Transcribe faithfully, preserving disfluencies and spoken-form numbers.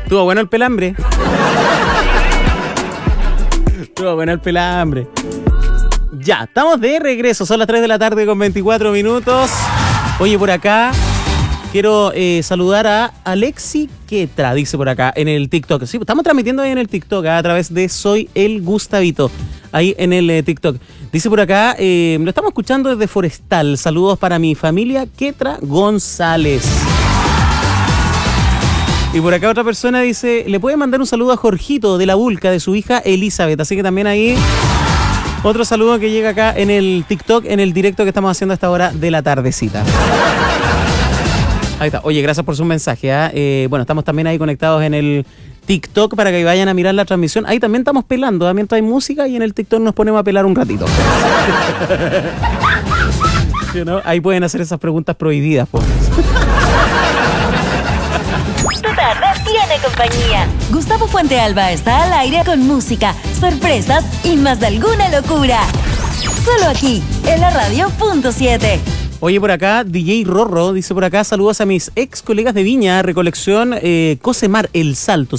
Estuvo bueno el pelambre. Estuvo bueno el pelambre. Ya, estamos de regreso. Son las tres de la tarde con veinticuatro minutos. Oye, por acá quiero eh, saludar a Alexi Quetra, dice por acá, en el TikTok. Sí, estamos transmitiendo ahí en el TikTok, a través de Soy el Gustavito, ahí en el eh, TikTok. Dice por acá, eh, lo estamos escuchando desde Forestal. Saludos para mi familia Quetra González. Y por acá otra persona dice, le puede mandar un saludo a Jorgito de la Vulca, de su hija Elizabeth. Así que también ahí otro saludo que llega acá en el TikTok, en el directo que estamos haciendo a esta hora de la tardecita. Ahí está. Oye, gracias por su mensaje. ¿eh? Eh, bueno, estamos también ahí conectados en el TikTok para que vayan a mirar la transmisión. Ahí también estamos pelando, ¿eh? Mientras hay música, y en el TikTok nos ponemos a pelar un ratito. ¿Sí, no? Ahí pueden hacer esas preguntas prohibidas, pues. Tu tarde tiene compañía. Gustavo Fuentealba está al aire con música, sorpresas y más de alguna locura. Solo aquí, en la radio punto siete. Oye, por acá, D J Rorro dice por acá, saludos a mis ex colegas de Viña, recolección eh, Cosemar El Salto.